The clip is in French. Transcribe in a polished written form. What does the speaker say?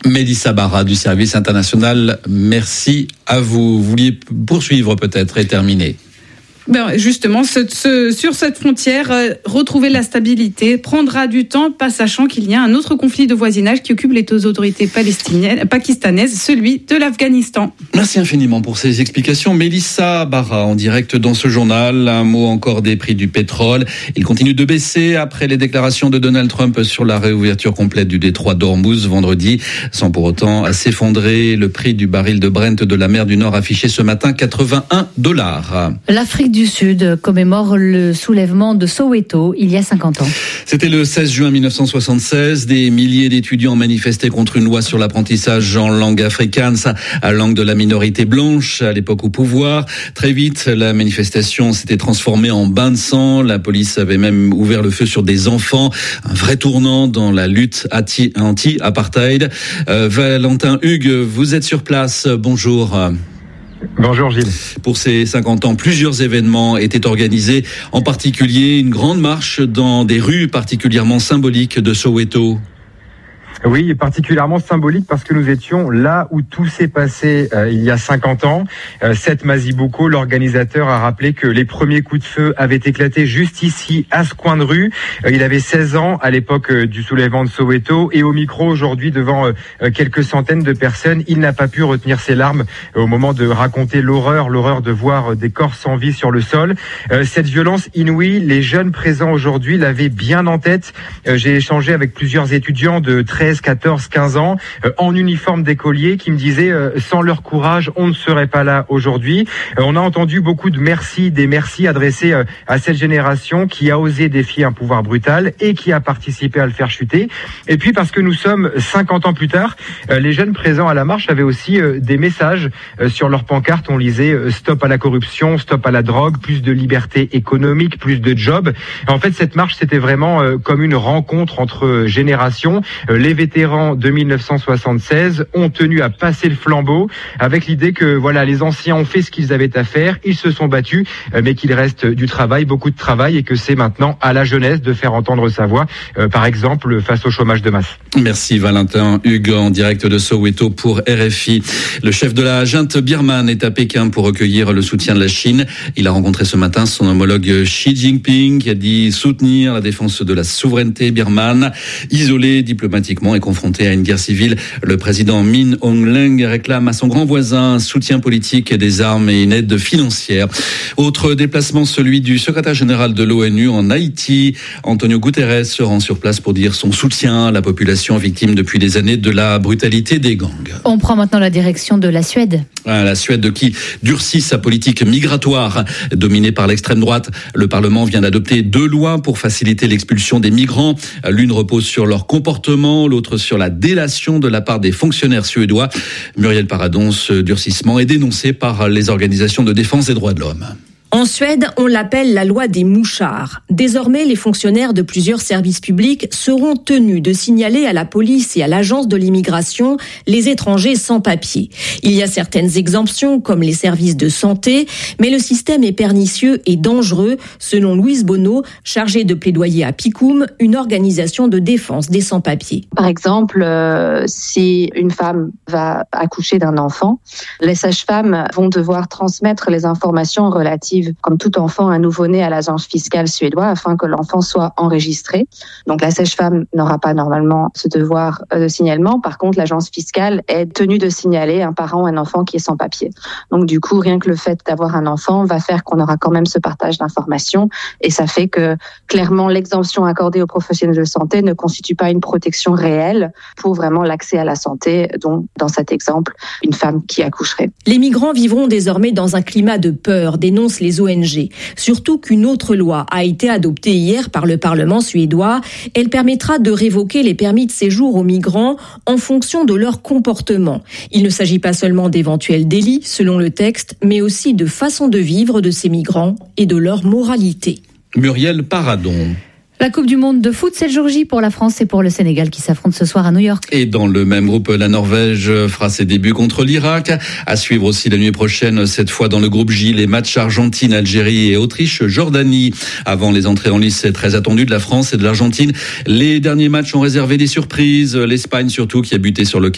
Mélissa Barra du service international, merci à vous. Vous vouliez poursuivre peut-être et terminer? Justement, sur cette frontière, retrouver la stabilité prendra du temps, pas sachant qu'il y a un autre conflit de voisinage qui occupe les autorités pakistanaises, celui de l'Afghanistan. Merci infiniment pour ces explications. Mélissa Barra en direct dans ce journal. Un mot encore des prix du pétrole. Il continue de baisser après les déclarations de Donald Trump sur la réouverture complète du détroit d'Ormuz vendredi, sans pour autant s'effondrer. Le prix du baril de Brent de la mer du Nord affiché ce matin $81. L'Afrique du Sud commémore le soulèvement de Soweto il y a 50 ans. C'était le 16 juin 1976. Des milliers d'étudiants manifestaient contre une loi sur l'apprentissage en langue afrikaans, à langue de la minorité blanche, à l'époque au pouvoir. Très vite, la manifestation s'était transformée en bain de sang. La police avait même ouvert le feu sur des enfants. Un vrai tournant dans la lutte anti-apartheid. Valentin Hugues, vous êtes sur place. Bonjour. Bonjour Gilles. Pour ces 50 ans, plusieurs événements étaient organisés, en particulier une grande marche dans des rues particulièrement symboliques de Soweto. Oui, particulièrement symbolique parce que nous étions là où tout s'est passé il y a 50 ans. Seth Mazibuko, l'organisateur, a rappelé que les premiers coups de feu avaient éclaté juste ici, à ce coin de rue. Il avait 16 ans à l'époque du soulèvement de Soweto et au micro aujourd'hui devant quelques centaines de personnes, il n'a pas pu retenir ses larmes au moment de raconter l'horreur de voir des corps sans vie sur le sol. Cette violence inouïe, les jeunes présents aujourd'hui l'avaient bien en tête. J'ai échangé avec plusieurs étudiants de 13, 14, 15 ans, en uniforme d'écolier, qui me disaient sans leur courage, on ne serait pas là aujourd'hui. On a entendu beaucoup de des merci adressés à cette génération qui a osé défier un pouvoir brutal et qui a participé à le faire chuter. Et puis parce que nous sommes 50 ans plus tard, les jeunes présents à la marche avaient aussi des messages sur leurs pancartes. On lisait stop à la corruption, stop à la drogue, plus de liberté économique, plus de jobs. En fait, cette marche, c'était vraiment comme une rencontre entre générations. Les vétérans de 1976 ont tenu à passer le flambeau avec l'idée que voilà, les anciens ont fait ce qu'ils avaient à faire, ils se sont battus, mais qu'il reste du travail, beaucoup de travail, et que c'est maintenant à la jeunesse de faire entendre sa voix, par exemple face au chômage de masse. Merci Valentin Hugues en direct de Soweto pour RFI. Le chef de la junte birmane est à Pékin pour recueillir le soutien de la Chine. Il a rencontré ce matin son homologue Xi Jinping qui a dit soutenir la défense de la souveraineté birmane. Isolé diplomatiquement et confronté à une guerre civile, le président Min Aung-Hlaing réclame à son grand voisin un soutien politique, des armes et une aide financière. Autre déplacement, celui du secrétaire général de l'ONU en Haïti. Antonio Guterres se rend sur place pour dire son soutien à la population victime depuis des années de la brutalité des gangs. On prend maintenant la direction de la Suède. La Suède qui durcit sa politique migratoire dominée par l'extrême droite. Le Parlement vient d'adopter 2 lois pour faciliter l'expulsion des migrants. L'une repose sur leur comportement, l'autre sur la délation de la part des fonctionnaires suédois. Muriel Paradon, ce durcissement est dénoncé par les organisations de défense des droits de l'homme. En Suède, on l'appelle la loi des mouchards. Désormais, les fonctionnaires de plusieurs services publics seront tenus de signaler à la police et à l'agence de l'immigration les étrangers sans papier. Il y a certaines exemptions, comme les services de santé, mais le système est pernicieux et dangereux, selon Louise Bonneau, chargée de plaidoyer à PICUM, une organisation de défense des sans-papiers. Par exemple, si une femme va accoucher d'un enfant, les sages-femmes vont devoir transmettre les informations relatives, comme tout enfant, un nouveau-né à l'agence fiscale suédoise afin que l'enfant soit enregistré. Donc la sage-femme n'aura pas normalement ce devoir de signalement. Par contre, l'agence fiscale est tenue de signaler un parent ou un enfant qui est sans papier. Donc du coup, rien que le fait d'avoir un enfant va faire qu'on aura quand même ce partage d'informations, et ça fait que clairement l'exemption accordée aux professionnels de santé ne constitue pas une protection réelle pour vraiment l'accès à la santé, dont dans cet exemple, une femme qui accoucherait. Les migrants vivront désormais dans un climat de peur, dénoncent les ONG. Surtout qu'une autre loi a été adoptée hier par le Parlement suédois. Elle permettra de révoquer les permis de séjour aux migrants en fonction de leur comportement. Il ne s'agit pas seulement d'éventuels délits, selon le texte, mais aussi de façon de vivre de ces migrants et de leur moralité. Muriel Paradon. La Coupe du Monde de foot, c'est le jour J pour la France et pour le Sénégal qui s'affrontent ce soir à New York. Et dans le même groupe, la Norvège fera ses débuts contre l'Irak. À suivre aussi la nuit prochaine, cette fois dans le groupe J, les matchs Argentine, Algérie et Autriche, Jordanie. Avant les entrées en lice très attendues de la France et de l'Argentine, les derniers matchs ont réservé des surprises. L'Espagne surtout qui a buté sur le